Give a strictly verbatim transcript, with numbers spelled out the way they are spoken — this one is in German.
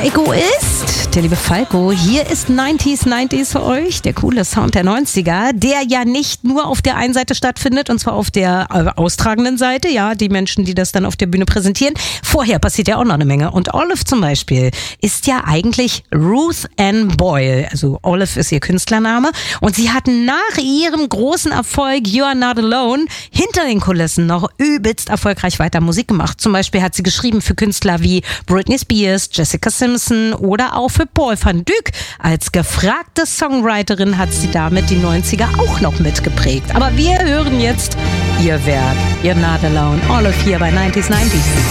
Egoist, der liebe Falco. Hier ist neunziger neunzig für euch, der coole Sound der neunziger, der ja nicht nur auf der einen Seite stattfindet, und zwar auf der äh, austragenden Seite, ja, die Menschen, die das dann auf der Bühne präsentieren. Vorher passiert ja auch noch eine Menge. Und Olive zum Beispiel ist ja eigentlich Ruth Ann Boyle, also Olive ist ihr Künstlername, und sie hat nach ihrem großen Erfolg You're Not Alone hinter den Kulissen noch übelst erfolgreich weiter Musik gemacht. Zum Beispiel hat sie geschrieben für Künstler wie Britney Spears, Jessica Simpson oder auch für Paul van Dyk. Als gefragte Songwriterin hat sie damit die neunziger auch noch mitgeprägt. Aber wir hören jetzt ihr Werk, You're Not Alone. Olive hier bei neunziger neunzig.